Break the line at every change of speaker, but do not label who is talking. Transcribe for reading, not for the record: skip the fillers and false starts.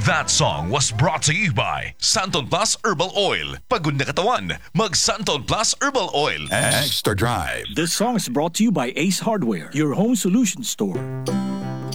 That song was brought to you by Santon Plus Herbal Oil. Pagod na katawan, mag Santon Plus Herbal Oil.
Extra Drive.
This song is brought to you by Ace Hardware, your home solution store.